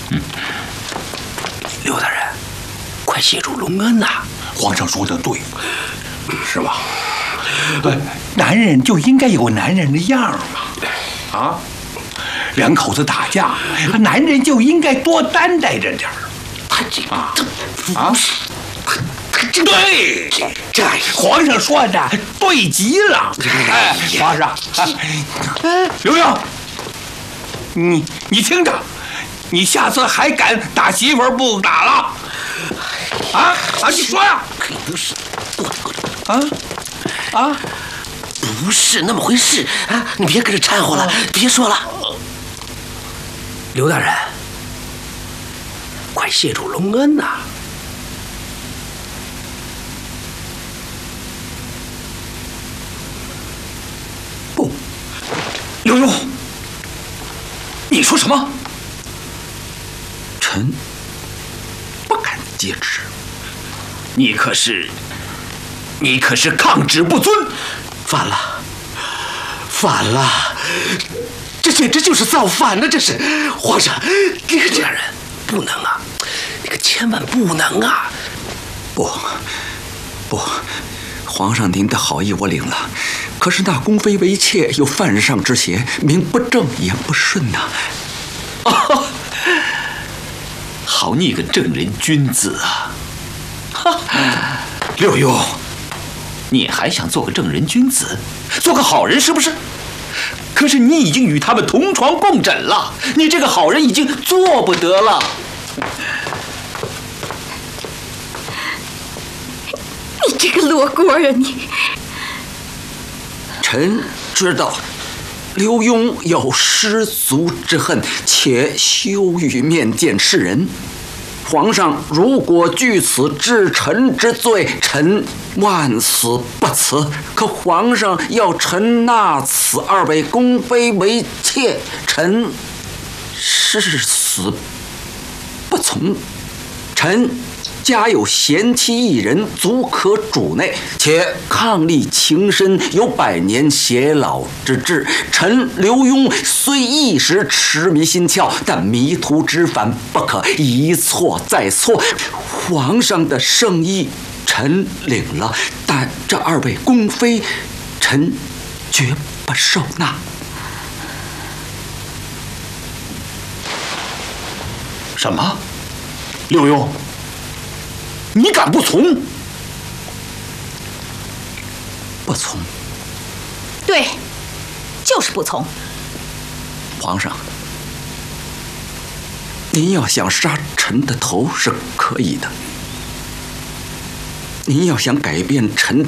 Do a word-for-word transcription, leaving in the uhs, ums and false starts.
嗯，刘大人，快协助隆恩呐！ 皇上说的对，是吧？对，男人就应该有男人的样儿嘛！啊，两口子打架，男人就应该多担待着点儿。 他这啊啊， 这对，这皇上说的对极了。哎，皇上，哎，刘墉，你你听着，你下次还敢打媳妇儿不打了？啊啊！你说呀！ 不是， 啊啊！ 不是那么回事啊！你别跟着掺和了，别说了。刘大人，快谢主隆恩呐！ 不，刘墉，你说什么？ 臣不敢接旨。你可是，你可是抗旨不遵， 反了，反了！这简直就是造反呢！这是皇上，这个家人不能啊，你可千万不能啊！ 不，不，皇上您的好意我领了，可是那宫妃为妾有犯上之嫌，名不正言不顺呐、啊。哦，好你个正人君子啊！刘墉，你还想做个正人君子，做个好人是不是？可是你已经与他们同床共枕了，你这个好人已经做不得了。 你这个罗锅啊你！ 臣知道刘墉有失足之恨，且羞于面见世人。皇上如果据此治臣之罪，臣万死不辞。可皇上要臣纳此二位宫妃为妾，臣誓死不从。臣家有贤妻一人，足可主内，且伉俪情深，有百年偕老之志。臣刘墉虽一时痴迷心窍，但迷途知返不可一错再错。皇上的圣意，臣领了，但这二位宫妃，臣绝不受纳。 什么？刘墉？你敢不从？ 不从。 对，就是不从。 皇上，您要想杀臣的头是可以的，您要想改变臣的